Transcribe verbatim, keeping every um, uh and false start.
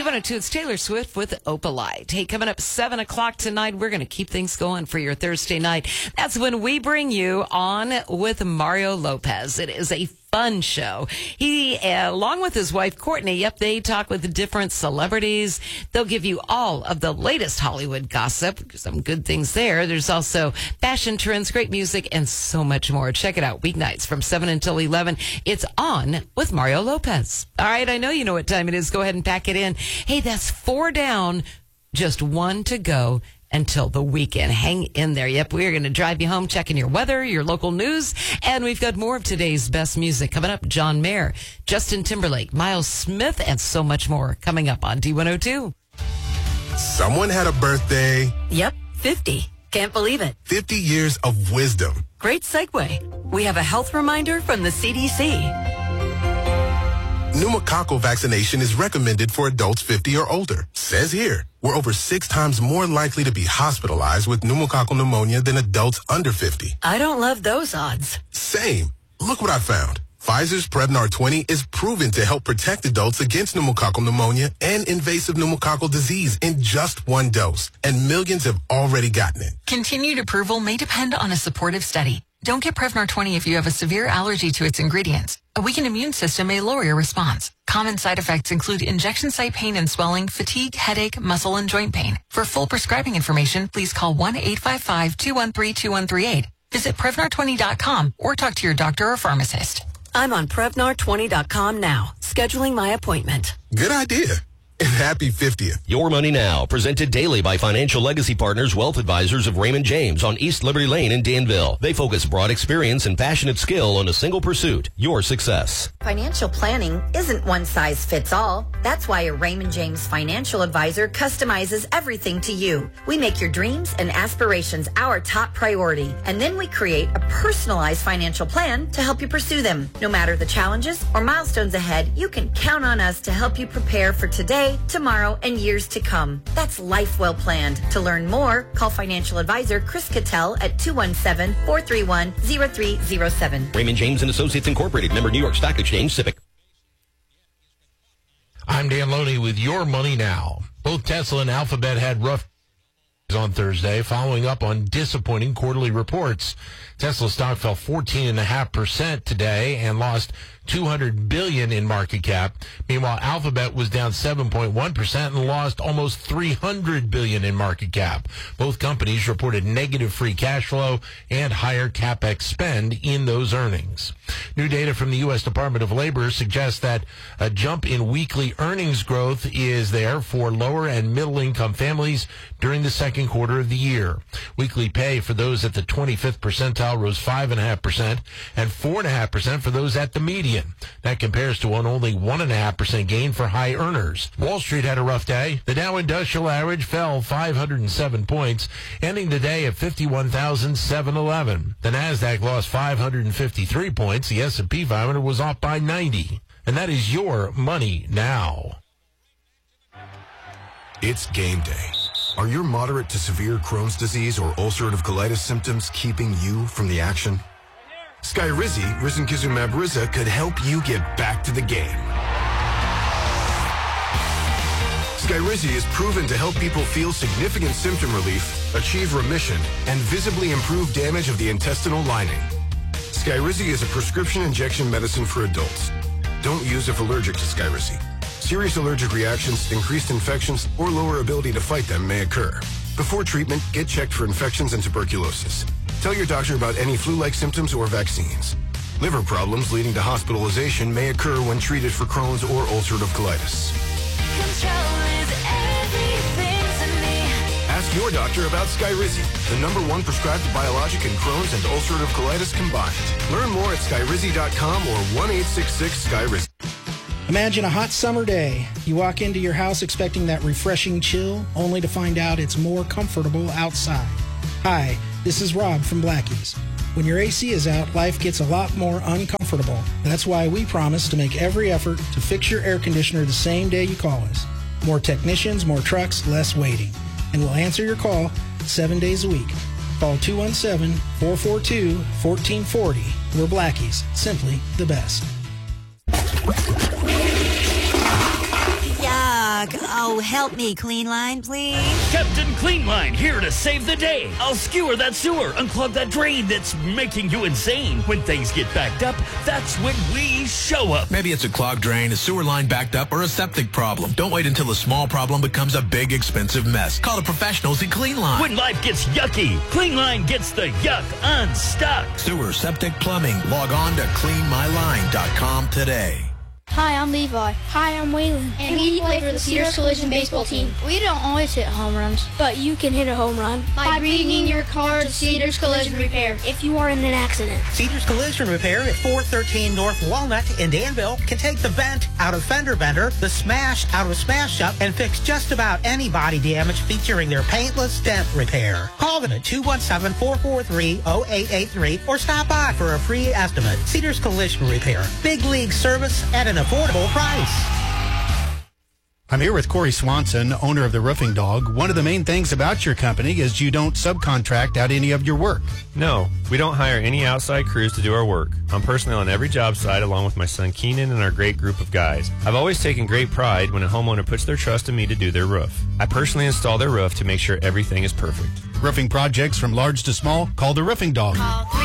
D one oh two, it's Taylor Swift with Opalite. Hey, coming up seven o'clock tonight, we're going to keep things going for your Thursday night. That's when we bring you On with Mario Lopez. It is a fun show. He, uh, along with his wife, Courtney, yep, they talk with different celebrities. They'll give you all of the latest Hollywood gossip. Some good things there. There's also fashion trends, great music, and so much more. Check it out weeknights from seven until eleven. It's On with Mario Lopez. All right, I know you know what time it is. Go ahead and pack it in. Hey, that's four down, just one to go until the weekend. Hang in there. Yep, we're going to drive you home, checking your weather, your local news, and we've got more of today's best music coming up. John Mayer, Justin Timberlake, Miles Smith, and so much more coming up on D one oh two. Someone had a birthday. Yep, fifty. Can't believe it. fifty years of wisdom. Great segue. We have a health reminder from the C D C. Pneumococcal vaccination is recommended for adults fifty or older. Says here, we're over six times more likely to be hospitalized with pneumococcal pneumonia than adults under fifty. I don't love those odds. Same. Look what I found. Pfizer's Prevnar twenty is proven to help protect adults against pneumococcal pneumonia and invasive pneumococcal disease in just one dose. And millions have already gotten it. Continued approval may depend on a supportive study. Don't get Prevnar twenty if you have a severe allergy to its ingredients. A weakened immune system may lower your response. Common side effects include injection site pain and swelling, fatigue, headache, muscle, and joint pain. For full prescribing information, please call one eight five five, two one three, two one three eight. Visit Prevnar twenty dot com or talk to your doctor or pharmacist. I'm on Prevnar twenty dot com now, scheduling my appointment. Good idea. And happy fiftieth. Your Money Now, presented daily by Financial Legacy Partners Wealth Advisors of Raymond James on East Liberty Lane in Danville. They focus broad experience and passionate skill on a single pursuit, your success. Financial planning isn't one size fits all. That's why a Raymond James financial advisor customizes everything to you. We make your dreams and aspirations our top priority, and then we create a personalized financial plan to help you pursue them. No matter the challenges or milestones ahead, you can count on us to help you prepare for today, tomorrow, and years to come. That's life well planned. To learn more, call financial advisor Chris Cattell at two one seven, four three one, zero three zero seven. Raymond James and Associates Incorporated, member New York Stock Exchange, Civic. I'm Dan Loney with Your Money Now. Both Tesla and Alphabet had rough on Thursday, following up on disappointing quarterly reports. Tesla stock fell fourteen point five percent today and lost two hundred billion dollars in market cap. Meanwhile, Alphabet was down seven point one percent and lost almost three hundred billion dollars in market cap. Both companies reported negative free cash flow and higher capex spend in those earnings. New data from the U S Department of Labor suggests that a jump in weekly earnings growth is there for lower and middle income families during the second quarter of the year. Weekly pay for those at the twenty-fifth percentile rose five point five percent and four point five percent for those at the median. That compares to an only one point five percent gain for high earners. Wall Street had a rough day. The Dow Industrial Average fell five hundred seven points, ending the day at fifty-one thousand seven hundred eleven. The Nasdaq lost five hundred fifty-three points. The S and P five hundred was off by ninety. And that is Your Money Now. It's game day. Are your moderate to severe Crohn's disease or ulcerative colitis symptoms keeping you from the action? Skyrizi, risankizumab Riza, could help you get back to the game. Skyrizi is proven to help people feel significant symptom relief, achieve remission, and visibly improve damage of the intestinal lining. Skyrizi is a prescription injection medicine for adults. Don't use if allergic to Skyrizi. Serious allergic reactions, increased infections, or lower ability to fight them may occur. Before treatment, get checked for infections and tuberculosis. Tell your doctor about any flu-like symptoms or vaccines. Liver problems leading to hospitalization may occur when treated for Crohn's or ulcerative colitis. Control is everything to me. Ask your doctor about Skyrizi, the number one prescribed biologic in Crohn's and ulcerative colitis combined. Learn more at skyrizi dot com or one eight six six Skyrizi. Imagine a hot summer day. You walk into your house expecting that refreshing chill, only to find out it's more comfortable outside. Hi, this is Rob from Blackie's. When your A C is out, life gets a lot more uncomfortable. That's why we promise to make every effort to fix your air conditioner the same day you call us. More technicians, more trucks, less waiting. And we'll answer your call seven days a week. Call two one seven, four four two, one four four zero. We're Blackie's, simply the best. Yeah, yuck. Oh, help me, Clean Line, please. Captain Clean Line here to save the day. I'll skewer that sewer, unclog that drain that's making you insane. When things get backed up, that's when we show up. Maybe it's a clogged drain, a sewer line backed up, or a septic problem. Don't wait until a small problem becomes a big, expensive mess. Call the professionals at Clean Line. When life gets yucky, Clean Line gets the yuck unstuck. Sewer, septic, plumbing. Log on to clean my line dot com today. Hi, I'm Levi. Hi, I'm Waylon. And we play for the Cedars Collision baseball team. We don't always hit home runs, but you can hit a home run by bringing your car to Cedars Collision Repair if you are in an accident. Cedars Collision Repair at four thirteen North Walnut in Danville can take the vent out of fender bender, the smash out of smash up, and fix just about any body damage featuring their paintless dent repair. Call them at two one seven, four four three, zero eight eight three or stop by for a free estimate. Cedars Collision Repair. Big league service at an affordable price. I'm here with Corey Swanson, owner of the Roofing Dog. One of the main things about your company is you don't subcontract out any of your work. No, we don't hire any outside crews to do our work. I'm personally on every job site along with my son Keenan and our great group of guys. I've always taken great pride when a homeowner puts their trust in me to do their roof. I personally install their roof to make sure everything is perfect. Roofing projects from large to small, call the Roofing Dog.